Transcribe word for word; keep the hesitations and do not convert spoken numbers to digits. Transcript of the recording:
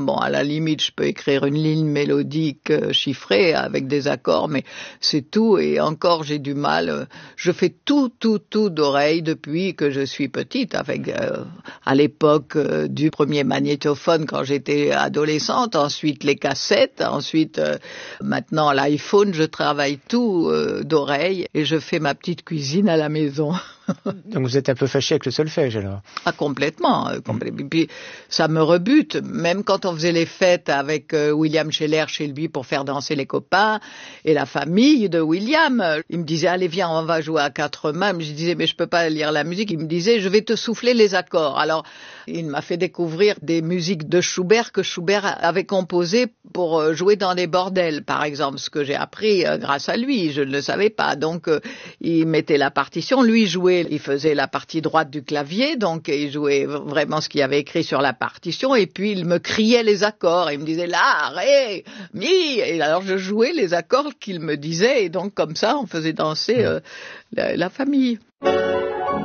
bon, à la limite, je peux écrire une ligne mélodique euh, chiffrée avec des accords, mais c'est tout. Et encore, j'ai du mal. Euh, je fais tout, tout, tout d'oreille depuis que je suis petite, avec euh, à l'époque euh, du premier magnétophone quand j'étais adolescente, ensuite les cassettes, ensuite euh, maintenant l'iPhone. Je travaille tout euh, d'oreille et je fais ma petite cuisine à la maison. Donc vous êtes un peu fâché avec le solfège alors? Ah, complètement. Euh, complè- mmh. Puis ça me rebute. Même quand on faisait les fêtes avec euh, William Scheller chez lui pour faire danser les copains et la famille de William, euh, il me disait allez viens on va jouer à quatre mains. Je disais mais je peux pas lire la musique. Il me disait je vais te souffler les accords. Alors il m'a fait découvrir des musiques de Schubert que Schubert avait composées pour euh, jouer dans des bordels par exemple. Ce que j'ai appris euh, grâce à lui. Je ne le savais pas. Donc euh, il mettait la partition, lui jouait. Il faisait la partie droite du clavier, donc il jouait vraiment ce qu'il avait écrit sur la partition, et puis il me criait les accords, il me disait la, ré, mi, et alors je jouais les accords qu'il me disait, et donc comme ça on faisait danser euh, la, la famille.